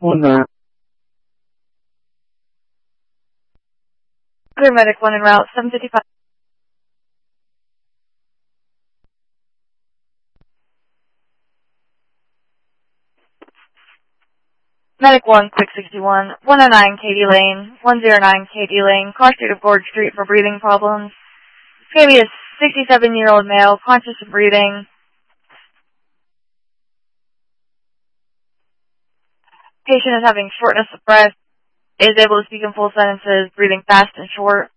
Una. Clear Medic 1 en route, 755. Medic 1, 661, 109 Katy Lane, 109 Katy Lane, car state of Gorge Street for breathing problems. It's going to be a 67-year-old male, conscious of breathing. Patient is having shortness of breath, is able to speak in full sentences, breathing fast and short.